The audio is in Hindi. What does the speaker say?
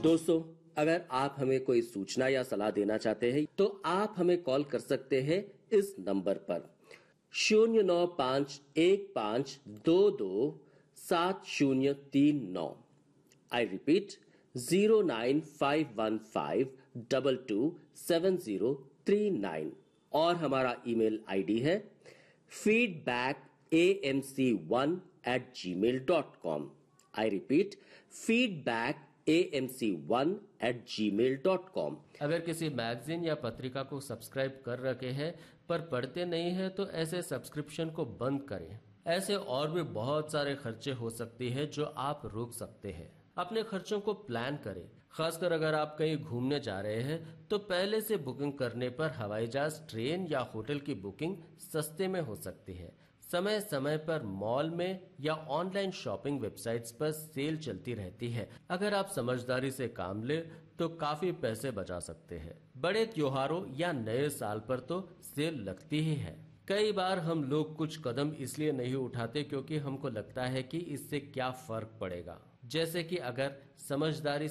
दोस्तों, अगर आप हमें कोई सूचना या सलाह देना चाहते हैं तो आप हमें कॉल कर सकते हैं इस नंबर पर 095152270039। I repeat 09515227039। और हमारा ईमेल आईडी है feedbackAMC1@gmail.com। I repeat feedbackAMC1@gmail.com। अगर किसी मैगजीन या पत्रिका को सब्सक्राइब कर रखे हैं पर पढ़ते नहीं हैं तो ऐसे सब्सक्रिप्शन को बंद करें। ऐसे और भी बहुत सारे खर्चे हो सकते हैं जो आप रोक सकते हैं। अपने खर्चों को प्लान करें। खासकर अगर आप कहीं घूमने जा रहे हैं तो पहले से बुकिंग करने पर हवाई जहाज, ट्रेन या होटल की बुकिंग सस्ते में हो सकती है। समय समय पर मॉल में या ऑनलाइन शॉपिंग वेबसाइट्स पर सेल चलती रहती है। अगर आप समझदारी से काम ले तो काफी पैसे बचा सकते हैं। बड़े त्योहारों या नए साल पर तो सेल लगती ही है। कई बार हम लोग कुछ कदम इसलिए नहीं उठाते क्योंकि हमको लगता है कि इससे क्या फर्क पड़ेगा। जैसे कि अगर समझदारी